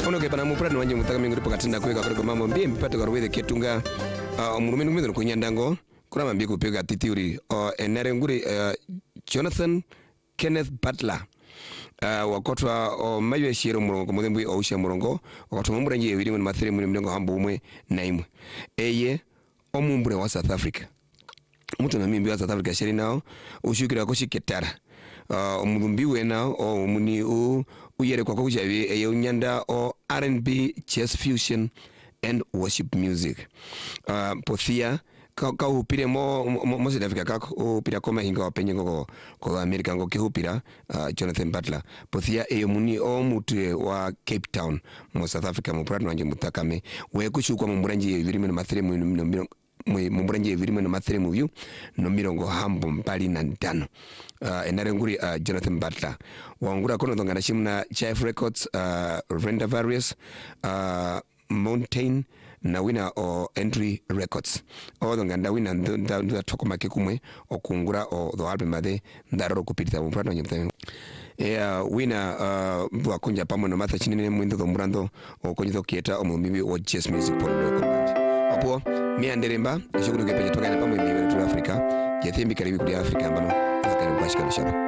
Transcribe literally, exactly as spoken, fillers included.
ono ke pana mupurani wanje mutaka mingu pokatinda kuweka karibu mambo mbie mpate karwede ketunga uh, murumenu kumendo kunyandango kurama mbie kupega titiuri uh, enare nguri uh, Jonathan Kenneth Butler uh, wakotwa o uh, mayo shiro murongo mudembu o usha murongo wakotwa mumbure nje yiri mu mathire mu mdengo hambo umwe na imwe eye omumbure wa South Africa mutu na mimbi wa South Africa shiri nao ushukira ko shiketara uh, omudumbi wena o muni u uyere kwa kujabi eye unyanda o R and B, jazz fusion and worship music uh, pothia ka ka upire mo mo South Africa ka upira koma hinga wapenye ngo ko America ngo kihupira uh, Jonathan Butler pothia eyo muni o mutwe wa Cape Town mo South Africa mo pratno anje mutakame we kushukwa mu muranje yiri mu mathire mu mu muranje yiri mu mathire mu view no mirongo hambo mbali na ntano uh, enare nguri uh, Jonathan Butler wangura kono ndongana shimna Chief Records uh, Render Various uh, Mountain na wina o Entry Records o ndonganda wina nda nda tokomake kumwe okungura o the album ade ndaroro kupitira mu prano nyemthe eh uh, wina uh, bwa kunja pamwe no matha chinene mwindo do murando okonyizo kieta omumbibi o jazz music polo apo mi anderemba shukuru kepeje tokana pamwe mbiwe tu Africa yathembi karibi kuli Africa mbano akani bashika bishaba